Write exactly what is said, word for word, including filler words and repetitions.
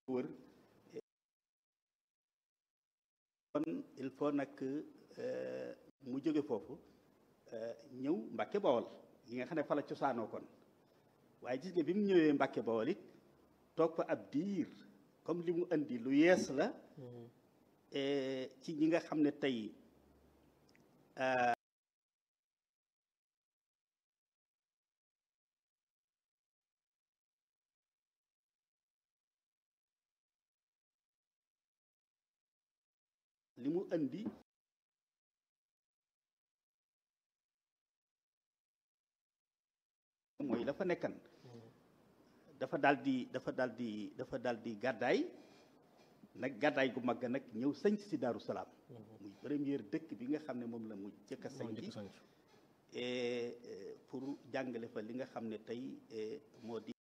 wër kon il faut nag mu jóge foofu ñëw Mbàkke Bawol yi nga xam ne fa la cosaanoo kon waaye gis nga bi mu ñëwee Mbàkke Bawol it toog fa ab diir comme li mu indi lu yees la ci ñi nga xam ne tey li mu indi mooy la fa nekkan dafa daal di dafa daal di dafa daal di gàddaay nag gàddaay gu mag nag ñëw sañc si Daaru Salaam muy première dëkk bi nga xam ne moom la mu jëkk a sañc pour jàngale fa li nga xam ne tey moo di